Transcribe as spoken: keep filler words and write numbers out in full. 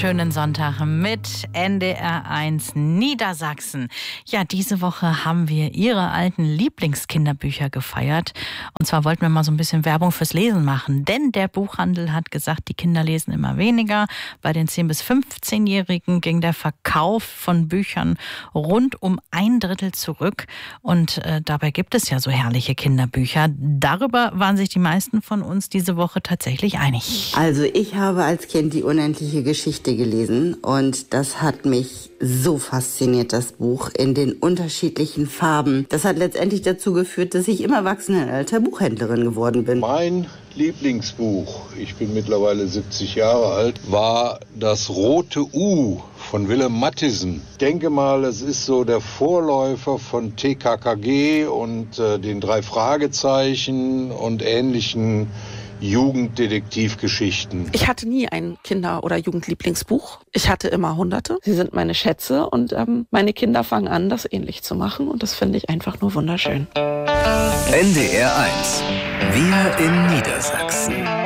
wunderschönen Sonntag mit N D R eins Niedersachsen. Ja, diese Woche haben wir Ihre alten Lieblingskinderbücher gefeiert. Und zwar wollten wir mal so ein bisschen Werbung fürs Lesen machen. Denn der Buchhandel hat gesagt, die Kinder lesen immer weniger. Bei den zehn- bis fünfzehnjährigen ging der Verkauf von Büchern rund um ein Drittel zurück. Und äh, dabei gibt es ja so herrliche Kinderbücher. Darüber waren sich die meisten von uns diese Woche tatsächlich einig. Also ich habe als Kind die unendliche Geschichte gelesen und das hat mich so fasziniert, das Buch, in den unterschiedlichen Farben. Das hat letztendlich dazu geführt, dass ich im Erwachsenenalter Buchhändlerin geworden bin. Mein Lieblingsbuch, ich bin mittlerweile siebzig Jahre alt, war Das Rote U von Willem Matthijssen. Ich denke mal, es ist so der Vorläufer von T K K G und äh, den drei Fragezeichen und ähnlichen Jugenddetektivgeschichten. Ich hatte nie ein Kinder- oder Jugendlieblingsbuch. Ich hatte immer Hunderte. Sie sind meine Schätze und ähm, meine Kinder fangen an, das ähnlich zu machen und das finde ich einfach nur wunderschön. N D R eins. Wir in Niedersachsen.